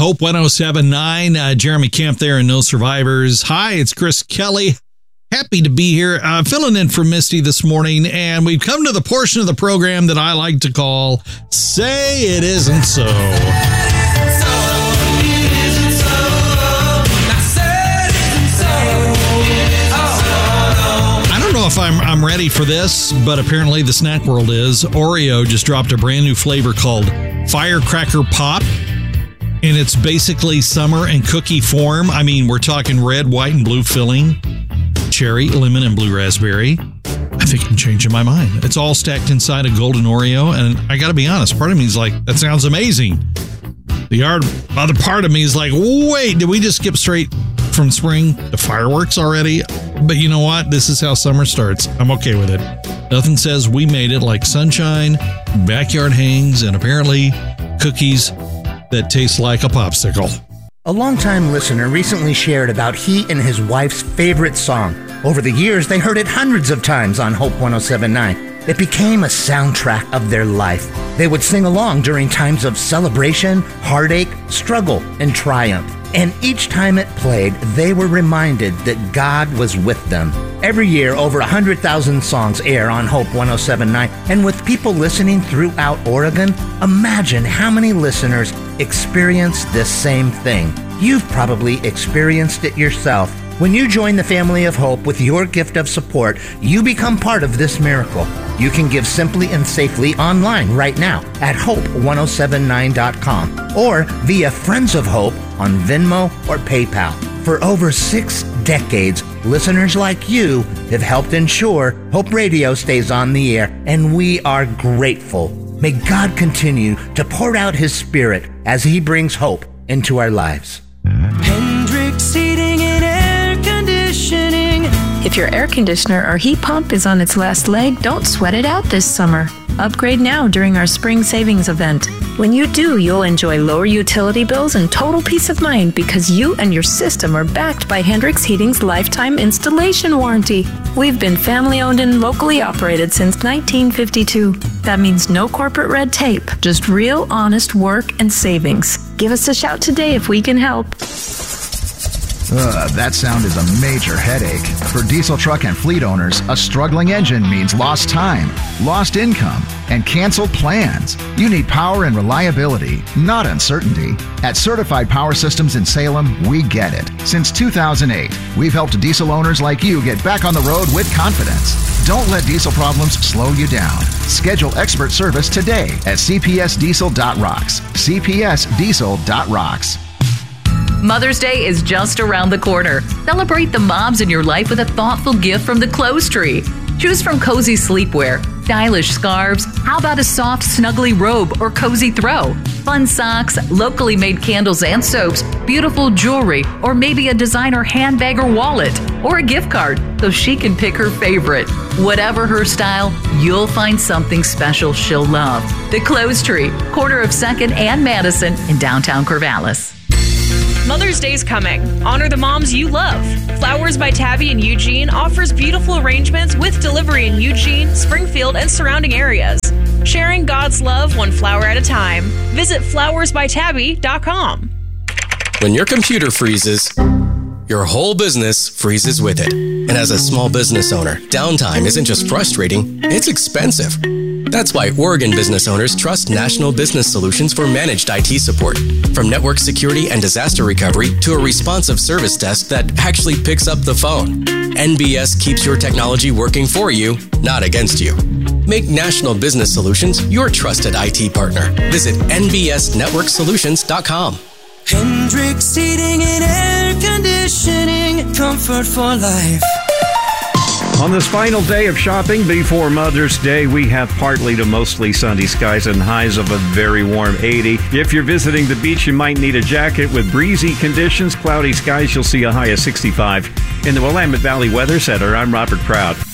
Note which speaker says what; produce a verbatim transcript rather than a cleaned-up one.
Speaker 1: Hope one oh seven point nine, uh, Jeremy Camp there and No Survivors. Hi, it's Chris Kelly. Happy to be here, uh, filling in for Misty this morning, and we've come to the portion of the program that I like to call Say It Isn't So. I don't know if I'm, I'm ready for this, but apparently the snack world is. Oreo just dropped a brand new flavor called Firecracker Pop. And it's basically summer and cookie form. I mean, we're talking red, white, and blue filling, cherry, lemon, and blue raspberry. I think I'm changing my mind. It's all stacked inside a golden Oreo. And I got to be honest, part of me is like, that sounds amazing. The other part of me is like, wait, did we just skip straight from spring to fireworks already? But you know what? This is how summer starts. I'm okay with it. Nothing says we made it like sunshine, backyard hangs, and apparently cookies that tastes like a popsicle.
Speaker 2: A longtime listener recently shared about he and his wife's favorite song. Over the years, they heard it hundreds of times on Hope one oh seven point nine. It became a soundtrack of their life. They would sing along during times of celebration, heartache, struggle, and triumph. And each time it played, they were reminded that God was with them. Every year, over one hundred thousand songs air on Hope one oh seven point nine. And with people listening throughout Oregon, imagine how many listeners experience this same thing. You've probably experienced it yourself. When you join the family of Hope with your gift of support, you become part of this miracle. You can give simply and safely online right now at hope one oh seven nine dot com or via Friends of Hope on Venmo or PayPal. For over six decades, listeners like you have helped ensure Hope Radio stays on the air, and we are grateful. May God continue to pour out His Spirit as He brings hope into our lives.
Speaker 3: Hendrix Heating and Air Conditioning.
Speaker 4: If your air conditioner or heat pump is on its last leg, don't sweat it out this summer. Upgrade now during our spring savings event. When you do, you'll enjoy lower utility bills and total peace of mind because you and your system are backed by Hendrix Heating's lifetime installation warranty. We've been family-owned and locally operated since nineteen fifty-two. That means no corporate red tape, just real, honest work and savings. Give us a shout today if we can help.
Speaker 5: Ugh, that sound is a major headache. For diesel truck and fleet owners, a struggling engine means lost time, lost income, and canceled plans. You need power and reliability, not uncertainty. At Certified Power Systems in Salem, we get it. Since two thousand eight, we've helped diesel owners like you get back on the road with confidence. Don't let diesel problems slow you down. Schedule expert service today at c p s diesel dot rocks. c p s diesel dot rocks.
Speaker 6: Mother's Day is just around the corner. Celebrate the moms in your life with a thoughtful gift from the Clothes Tree. Choose from cozy sleepwear, stylish scarves, how about a soft, snuggly robe or cozy throw, fun socks, locally made candles and soaps, beautiful jewelry, or maybe a designer handbag or wallet, or a gift card so she can pick her favorite. Whatever her style, you'll find something special she'll love. The Clothes Tree, corner of second and Madison in downtown Corvallis.
Speaker 7: Mother's Day's coming. Honor the moms you love. Flowers by Tabby in Eugene offers beautiful arrangements with delivery in Eugene, Springfield, and surrounding areas. Sharing God's love one flower at a time. Visit flowers by tabby dot com.
Speaker 8: When your computer freezes, your whole business freezes with it. And as a small business owner, downtime isn't just frustrating, it's expensive. That's why Oregon business owners trust National Business Solutions for managed I T support. From network security and disaster recovery to a responsive service desk that actually picks up the phone. N B S keeps your technology working for you, not against you. Make National Business Solutions your trusted I T partner. Visit N B S network solutions dot com.
Speaker 3: Hendrix Heating and Air Conditioning. Comfort for life.
Speaker 9: On this final day of shopping before Mother's Day, we have partly to mostly sunny skies and highs of a very warm eighty. If you're visiting the beach, you might need a jacket. With breezy conditions, cloudy skies, you'll see a high of sixty-five. In the Willamette Valley Weather Center, I'm Robert Proud.